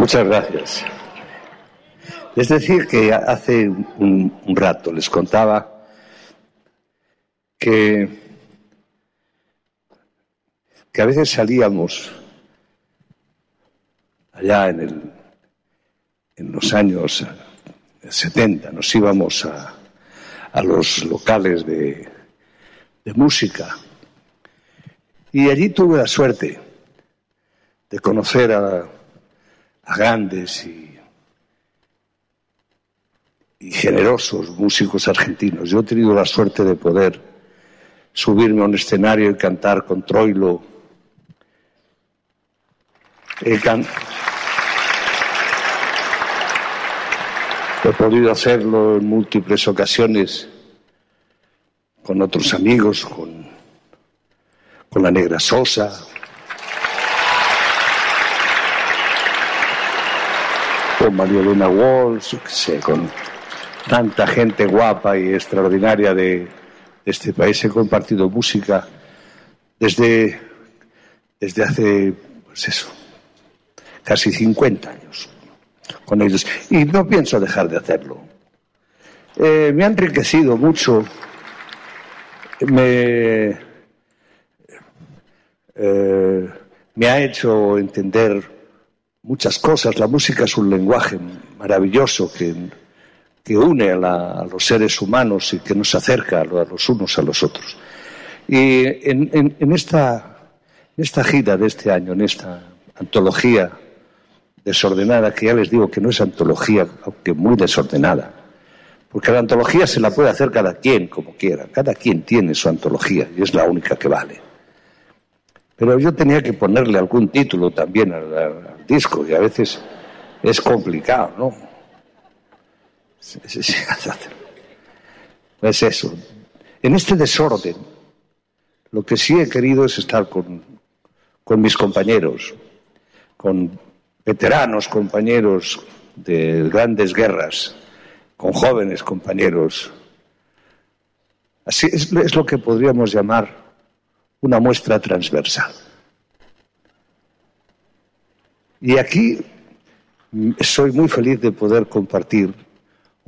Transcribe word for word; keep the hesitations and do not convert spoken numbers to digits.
Muchas gracias. Es decir, que hace un, un rato les contaba que, que a veces salíamos allá en, el, en los años setenta, nos íbamos a, a los locales de, de música, y allí tuve la suerte de conocer a, a grandes y y generosos músicos argentinos. Yo he tenido la suerte de poder subirme a un escenario y cantar con Troilo. He, can... He podido hacerlo en múltiples ocasiones con otros amigos, con, con la Negra Sosa, con María Elena Walsh, qué sé, con tanta gente guapa y extraordinaria de, de este país. He compartido música desde, desde hace, pues eso, casi cincuenta años con ellos. Y no pienso dejar de hacerlo. Eh, me ha enriquecido mucho, me, eh, me ha hecho entender muchas cosas. La música es un lenguaje maravilloso que que une a, la, a los seres humanos y que nos acerca a los unos a los otros. Y en, en, en, esta, en esta gira de este año, en esta antología desordenada, que ya les digo que no es antología, aunque muy desordenada, porque la antología se la puede hacer cada quien como quiera, cada quien tiene su antología y es la única que vale. Pero yo tenía que ponerle algún título también al, al disco, y a veces es complicado, ¿no? Sí, sí, sí. Es eso. En este desorden, lo que sí he querido es estar con, con mis compañeros, con veteranos compañeros de grandes guerras, con jóvenes compañeros. Así es, es lo que podríamos llamar una muestra transversal. Y aquí soy muy feliz de poder compartir